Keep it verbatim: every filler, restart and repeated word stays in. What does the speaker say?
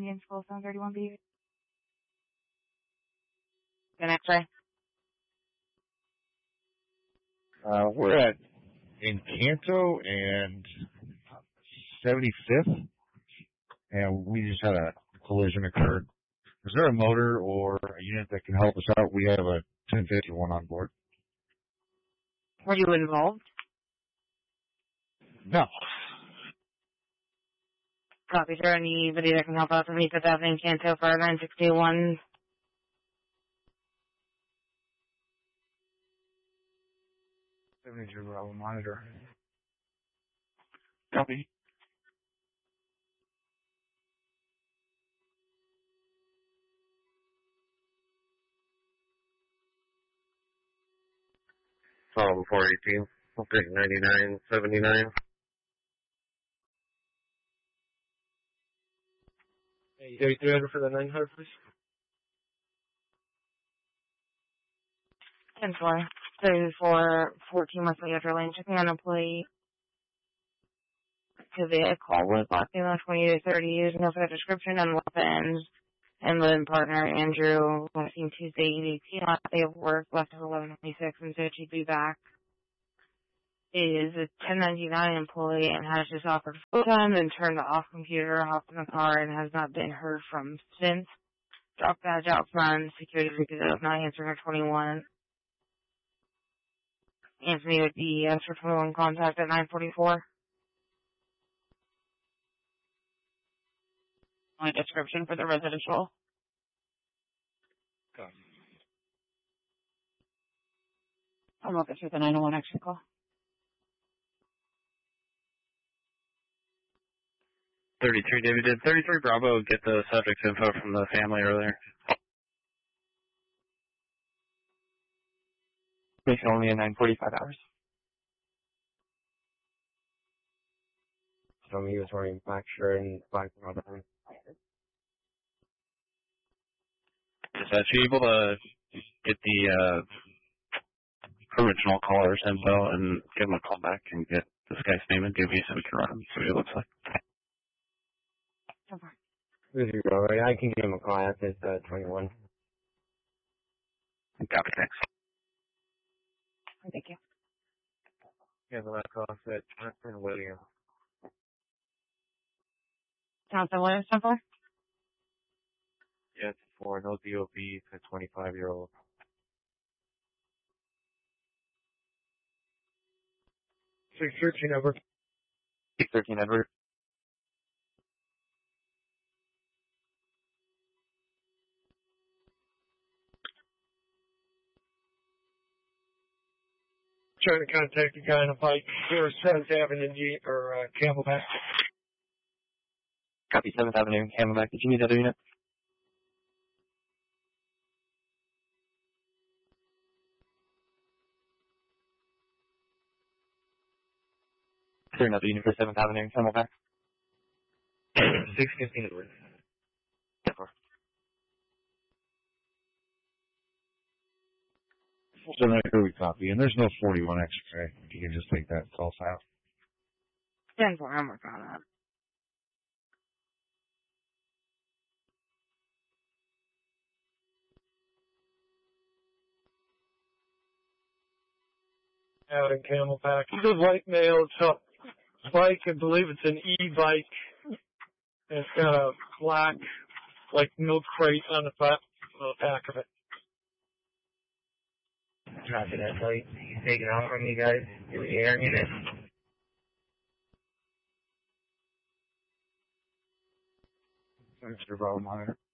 Indian School, seven thirty-one B. An X-ray. Uh, we're at Encanto and seventy-fifth, and we just had a collision occur. Is there a motor or a unit that can help us out? We have a ten fifty-one on board. Were you involved? No. Copy, sir. Anybody that can help out for me for that Encanto for nine sixty-one? seventy-two Bravo monitor. Copy. Follow four eighteen. Okay, ninety-nine seventy-nine. Hey, thirty-three hundred for the nine hundred, please. ten four. thirty-four fourteen monthly after lane. Checking on employee. To the call was last name on twenty to thirty years. No further description and weapons. And living partner Andrew. Last seen Tuesday eighteen. Last day of work. Left at eleven twenty-six and said she'd be back. Is a ten ninety-nine employee and has just offered full time, then turned the off computer, hopped in the car, and has not been heard from since. Drop badge out front, security because of not answering her twenty-one. Anthony would be answer twenty-one contact at nine forty-four. My description for the residential. Copy. I'm looking through the nine oh one action call. thirty-three, David. Did thirty-three Bravo get the subject's info from the family earlier? Mission only in nine forty-five hours. So he was wearing black shirt and black bottom. Is that she able to get the uh, original caller's info and give him a call back and get this guy's name and give me so we can run him, see what he looks like? This is Bravo. I can give him a call after it's uh, twenty-one. Copy, thanks. Thank you. Yeah, the last call said Jonathan Williams. Jonathan Williams, number? Yes, for no D O B to twenty-five year old. six thirteen Edward. six thirteen Edward. Trying to contact the guy on a bike for seventh Avenue or uh, Camelback. Copy, seventh Avenue, Camelback. Did you need other unit? Is there another unit for seventh Avenue, Camelback? six fifteen Edward. So that's who we copy, and there's no forty-one X-ray. You can just take that false out. ten four, I'm working on that. Out in Camelback. It's a white male. It's a bike. I believe it's an e-bike. And it's got a black, like, milk crate on the back, on the back of it. Copy that. So he's taking off from you guys. You're hearing it. Mister Bravo monitor.